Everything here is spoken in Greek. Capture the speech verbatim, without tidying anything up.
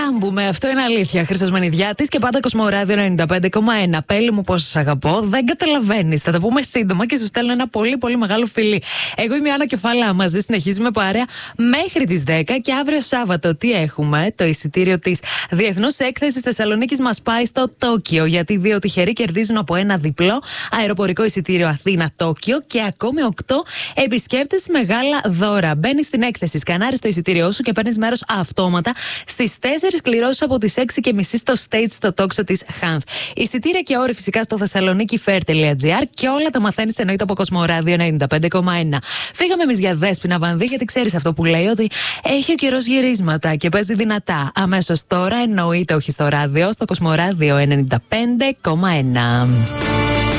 Λάμπουμε, αυτό είναι αλήθεια. Χρήστος Μανιδιάτης και πάντα Κοσμοράδιο ενενήντα πέντε κόμμα ένα. Πέλη μου, πόσο σ' αγαπώ. Δεν καταλαβαίνεις. Θα τα πούμε σύντομα και σου στέλνω ένα πολύ πολύ μεγάλο φιλί. Εγώ είμαι η Άννα Κεφάλα. Μαζί συνεχίζουμε παρέα μέχρι τις δέκα και αύριο Σάββατο τι έχουμε? Το εισιτήριο της Διεθνούς Έκθεσης Θεσσαλονίκης μας πάει στο Τόκιο. Γιατί δύο τυχεροί κερδίζουν από ένα διπλό αεροπορικό εισιτήριο Αθήνα-Τόκιο και ακόμη οκτώ επισκέπτες μεγάλα δώρα. Μπαίνεις στην έκθεση, σκανάρεις το εισιτήριό σου και παίρνεις μέρος αυτόματα στις τέσσερις κληρώσεις από τις έξι και μισή στο stage στο τόξο της Χανθ. Εισιτήρια και όροι φυσικά στο θεσσαλονίκηfair τελεία τζι άρ και όλα τα μαθαίνεις εννοείται από Κοσμοράδιο ενενήντα πέντε κόμμα ένα. Φύγαμε εμείς για Δέσποινα Βανδύ, γιατί ξέρεις αυτό που λέει ότι έχει ο καιρός γυρίσματα και παίζει δυνατά. Αμέσως τώρα εννοείται όχι στο ράδιο, στο Κοσμοράδιο ενενήντα πέντε κόμμα ένα.